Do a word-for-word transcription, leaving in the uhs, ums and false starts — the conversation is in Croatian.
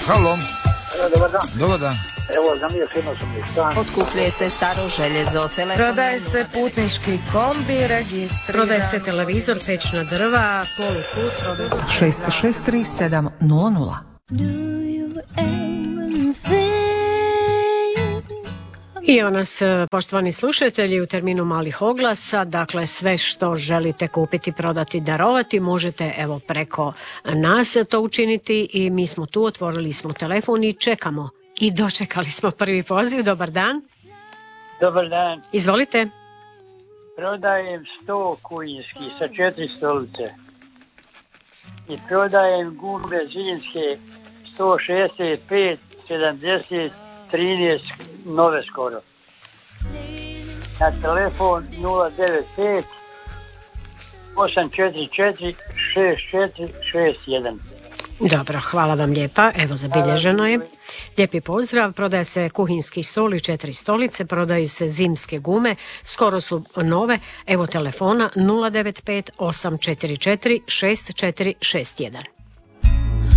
Halo. Dobar dan. Dobar dan. Evo, za mije firma sam mi stan. Otkupljuje se staro željezo, telefon. Prodaje se putnički kombi, registriran. Prodaje se televizor, pećna drva, poluput, prodaje se... šest šest tri sedam nula nula. I evo nas, poštovani slušatelji, u terminu malih oglasa. Dakle, sve što želite kupiti, prodati, darovati, možete evo preko nas to učiniti i mi smo tu, otvorili smo telefon i čekamo. I dočekali smo prvi poziv. Dobar dan. Dobar dan. Izvolite. Prodajem sto kujinskih sa četiri stolice. I prodajem gume zimske sto šezdeset pet, sedamdeset, trinaest, nove skoro. Na telefon nula devet pet osam četiri četiri šest četiri šest jedan. Dobro, hvala vam lijepa. Evo, zabilježeno je. Lijepi pozdrav. Prodaje se kuhinski stol i četiri stolice, prodaju se zimske gume, skoro su nove. Evo telefona nula devet pet osam četiri četiri šest četiri šest jedan.